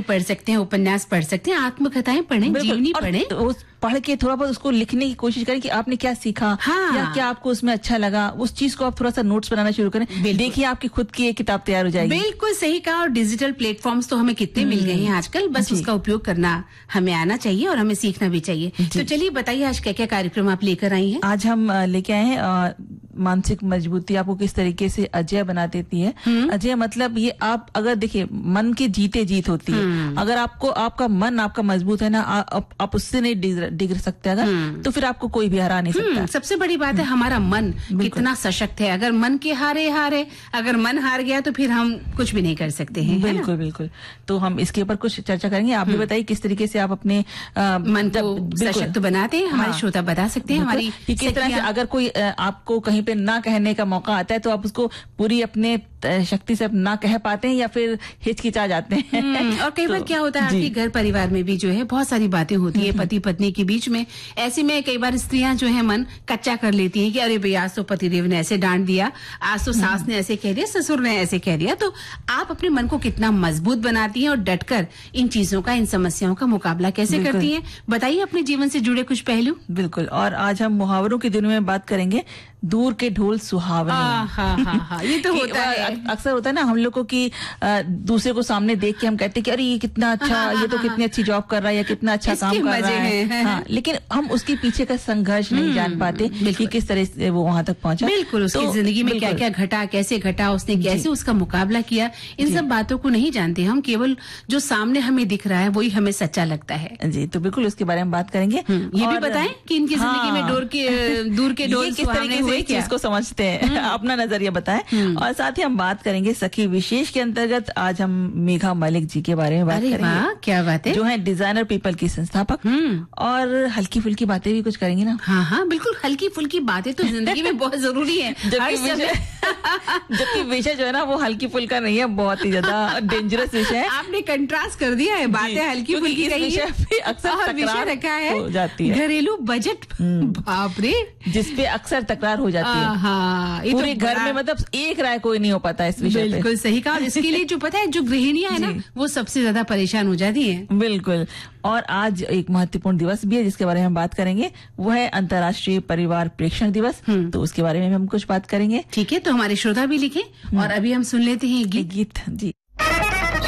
पढ़ सकते हैं, उपन्यास पढ़ सकते हैं, आत्मकथाएं पढ़ें, जीवनी पढ़ें। पढ़ के थोड़ा बहुत उसको लिखने की कोशिश करें कि आपने क्या सीखा, या क्या आपको उसमें अच्छा लगा, उस चीज को आप थोड़ा सा नोट्स बनाना शुरू करें। देखिए आपकी खुद की एक किताब तैयार हो जाएगी। बिल्कुल सही कहा। और डिजिटल प्लेटफॉर्म्स तो हमें कितने मिल गए हैं आजकल, बस उसका उपयोग करना हमें आना चाहिए और हमें सीखना भी चाहिए। तो चलिए बताइए आज क्या क्या कार्यक्रम आप लेकर आई हैं? आज हम लेके आए हैं मानसिक मजबूती आपको किस तरीके से अजय बना देती है। अजय मतलब ये आप अगर देखिए मन की जीते जीत होती है। अगर आपको आपका मन आपका मजबूत है ना, आप उससे नहीं डिग सकते अगर, तो फिर आपको कोई भी हरा नहीं सकता। सबसे बड़ी बात है हमारा मन कितना सशक्त है। अगर मन के हारे अगर मन हार गया तो फिर हम कुछ भी नहीं कर सकते हैं। बिल्कुल बिल्कुल। तो हम इसके ऊपर कुछ चर्चा करेंगे। आप भी बताइए किस तरीके से आप अपने मन को सशक्त बनाते हैं। हमारे श्रोता बता सकते हैं हमारी किस तरह से अगर कोई आपको कहीं पे ना कहने का मौका आता है तो आप उसको पूरी अपने शक्ति से ना कह पाते हैं या फिर हिचकिचा जाते हैं। और कई बार क्या होता है आपके घर परिवार में भी जो है बहुत सारी बातें होती है पति पत्नी के बीच में। ऐसे में कई बार स्त्रियां जो है मन कच्चा कर लेती हैं कि अरे भाई आज तो पतिदेव ने ऐसे डांट दिया, आज तो सास ने ऐसे कह दिया, ससुर ने ऐसे कह दिया। तो आप अपने मन को कितना मजबूत बनाती हैं और डटकर इन चीजों का, इन समस्याओं का मुकाबला कैसे करती हैं? बताइए अपने जीवन से जुड़े कुछ पहलू। बिल्कुल। और आज हम मुहावरों के दिनों में बात करेंगे। दूर के ढोल सुहावने। हाँ, ये तो होता है। अक्सर होता है ना हम लोग को कि दूसरे को सामने देख के हम कहते हैं कि अरे ये कितना अच्छा, ये तो कितनी अच्छी जॉब कर रहा है या कितना अच्छा काम कर रहा है। हाँ, लेकिन हम उसके पीछे का संघर्ष नहीं जान पाते कि किस तरह से वो वहां तक पहुंचा। बिल्कुल, उसकी जिंदगी में क्या क्या घटा, कैसे घटा, उसने कैसे उसका मुकाबला किया, इन सब बातों को नहीं जानते हम। केवल जो सामने हमें दिख रहा है वही हमें सच्चा लगता है। जी, तो बिल्कुल उसके बारे में बात करेंगे। ये भी बताएं कि इनकी जिंदगी में दूर के ढोल किस तरीके से चीज को समझते हैं, अपना नजरिया बताएं। और साथ ही हम बात करेंगे सखी विशेष के अंतर्गत। आज हम मेघा मलिक जी के बारे में बात करेंगे। क्या बात है। जो है डिजाइनर पीपल की संस्थापक। और हल्की फुल्की बातें भी कुछ करेंगे ना। हाँ, बिल्कुल। हल्की फुल्की बातें तो जिंदगी में बहुत जरूरी है। जबकि विषय जो है ना वो हल्की फुल्का नहीं है, बहुत ही ज्यादा डेंजरस विषय है। आपने कंट्रास्ट कर दिया है, बातें हल्की फुल्की रही है, अक्सर विषय रखा है हो जाती है घरेलू बजट। बाप रे, जिसपे अक्सर तकरार हो जाती है। हाँ, पूरे घर में मतलब एक राय कोई नहीं हो पाता इस विषय पे। बिल्कुल सही कहा। इसके लिए जो पता है जो गृहिणियां है ना वो सबसे ज्यादा परेशान हो जाती हैं। बिल्कुल। और आज एक महत्वपूर्ण दिवस भी है जिसके बारे में हम बात करेंगे, वो है अंतर्राष्ट्रीय परिवार प्रेक्षण दिवस। तो उसके बारे में हम कुछ बात करेंगे। ठीक है, तो हमारे श्रोता भी लिखें और अभी हम सुन लेते हैं गीत। जी।